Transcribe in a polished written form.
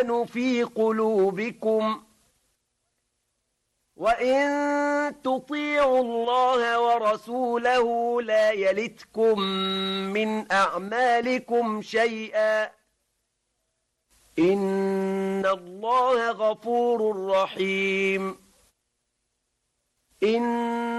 في قلوبكم وإن تطيعوا الله ورسوله لا يلتكم من أعمالكم شيئا إن الله غفور رحيم